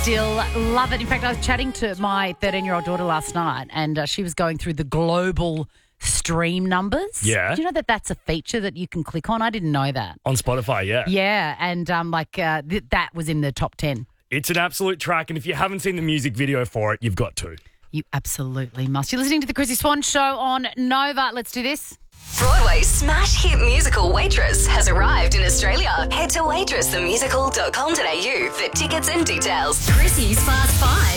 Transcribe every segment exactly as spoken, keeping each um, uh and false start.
Still love it. In fact, I was chatting to my thirteen-year-old daughter last night and uh, she was going through the global stream numbers. Yeah. Do you know that that's a feature that you can click on? I didn't know that. On Spotify, yeah. Yeah, and um, like uh, th- that was in the top ten. It's an absolute track, and if you haven't seen the music video for it, you've got to. You absolutely must. You're listening to the Chrissy Swan Show on Nova. Let's do this. Broadway's smash hit musical Waitress has arrived in Australia. Head to waitress the musical dot com dot a u for tickets and details. Chrissy's Fast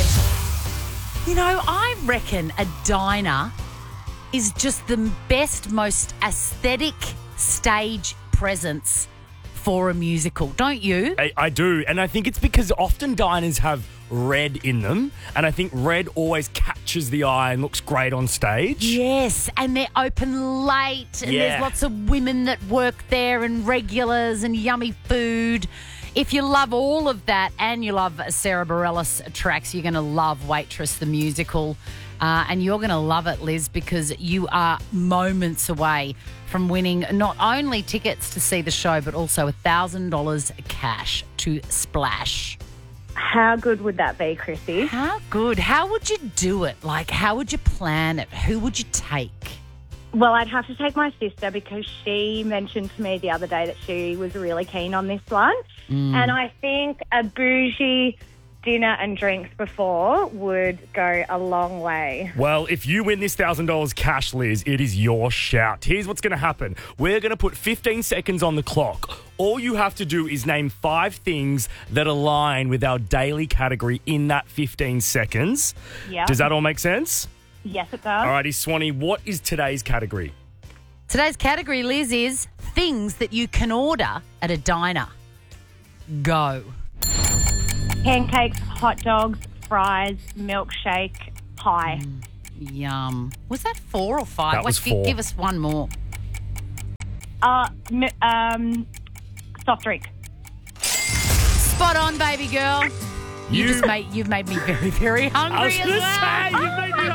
Five. You know, I reckon a diner is just the best, most aesthetic stage presence for a musical, don't you? I, I do, and I think it's because often diners have red in them, and I think red always catches the eye and looks great on stage. Yes, and they're open late, and Yeah. there's lots of women that work there and regulars and yummy food. If you love all of that and you love Sarah Bareilles tracks, you're going to love Waitress the musical. Uh, and you're going to love it, Liz, because you are moments away from winning not only tickets to see the show, but also one thousand dollars cash to splash. How good would that be, Chrissy? How good? How would you do it? Like, how would you plan it? Who would you take? Well, I'd have to take my sister because she mentioned to me the other day that she was really keen on this one. Mm. And I think a bougie dinner and drinks before would go a long way. Well, if you win this one thousand dollars cash, Liz, it is your shout. Here's what's going to happen. We're going to put fifteen seconds on the clock. All you have to do is name five things that align with our daily category in that fifteen seconds. Yeah. Does that all make sense? Yes, it does. Alrighty, Swanee, what is today's category? Today's category, Liz, is things that you can order at a diner. Go. Pancakes, hot dogs, fries, milkshake, pie. Yum. Was that four or five? That was Wait, gi- four. Give us one more. Uh, mi- um, soft drink. Spot on, baby girl. You, You- just made you've made me very, very hungry I was as going to well. say, you made me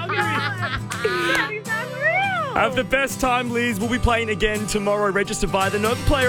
hungry. Have the best time, Liz. We'll be playing again tomorrow. Register via the Nova Player